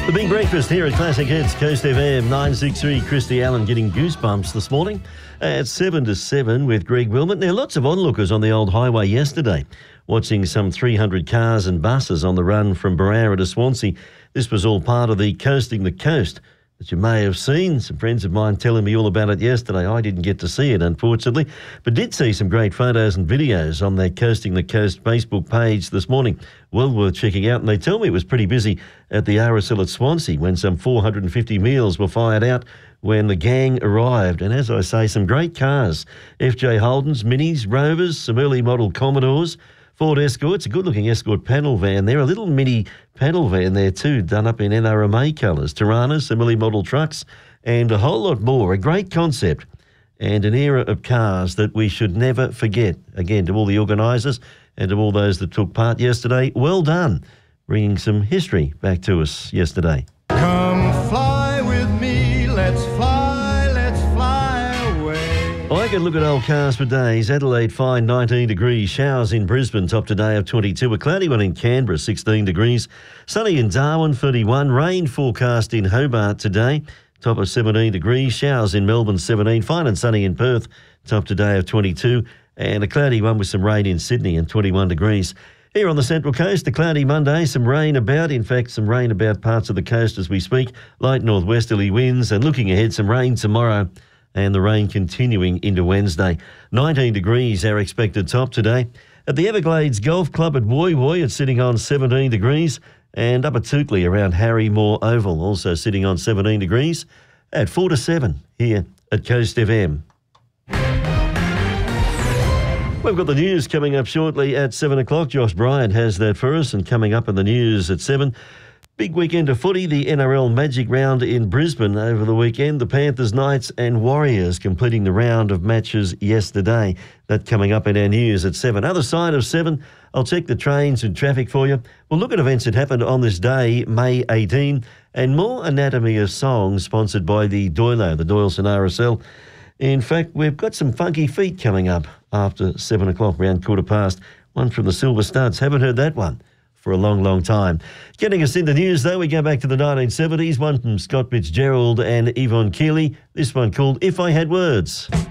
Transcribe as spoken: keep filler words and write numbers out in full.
The Big Breakfast here at Classic Hits, Coast F M, nine sixty-three. Christy Allen getting goosebumps this morning at seven to seven with Greg Wilmot. Now, lots of onlookers on the old highway yesterday, watching some three hundred cars and buses on the run from Barara to Swansea. This was all part of the Coasting the Coast that you may have seen. Some friends of mine telling me all about it yesterday. I didn't get to see it, unfortunately, but did see some great photos and videos on their Coasting the Coast Facebook page this morning. Well worth checking out, and they tell me it was pretty busy at the R S L at Swansea when some four hundred fifty meals were fired out when the gang arrived. And as I say, some great cars. F J Holdens, Minis, Rovers, some early model Commodores, Ford Escorts, a good-looking Escort panel van there, a little mini panel van there too, done up in N R M A colours, Tiranas, some early model trucks, and a whole lot more. A great concept and an era of cars that we should never forget. Again, to all the organisers and to all those that took part yesterday, well done, bringing some history back to us yesterday. Come fly with me, let's fly, let's fly away. I could look at old cars for days. Adelaide, fine, nineteen degrees. Showers in Brisbane, top today of twenty-two. A cloudy one in Canberra, sixteen degrees. Sunny in Darwin, thirty-one. Rain forecast in Hobart today, top of seventeen degrees. Showers in Melbourne, seventeen. Fine and sunny in Perth, top today of twenty-two. And a cloudy one with some rain in Sydney and twenty-one degrees. Here on the Central Coast, a cloudy Monday, some rain about. In fact, some rain about parts of the coast as we speak. Light northwesterly winds, and looking ahead, some rain tomorrow and the rain continuing into Wednesday. nineteen degrees, our expected top today. At the Everglades Golf Club at Woy Woy, it's sitting on seventeen degrees. And up at Tootley around Harry Moore Oval, also sitting on seventeen degrees at four to seven here at Coast F M. We've got the news coming up shortly at seven o'clock. Josh Bryant has that for us, and coming up in the news at seven, big weekend of footy, the N R L Magic Round in Brisbane over the weekend. The Panthers, Knights and Warriors completing the round of matches yesterday. That coming up in our news at seven. Other side of seven, I'll check the trains and traffic for you. We'll look at events that happened on this day, May eighteenth, and more Anatomy of Song sponsored by the Doilo, the Doyleson R S L. In fact, we've got some funky feet coming up after seven o'clock, around quarter past. One from the Silver Studs. Haven't heard that one for a long, long time. Getting us in the news, though, we go back to the nineteen seventies. One from Scott Fitzgerald and Yvonne Keeley. This one called If I Had Words.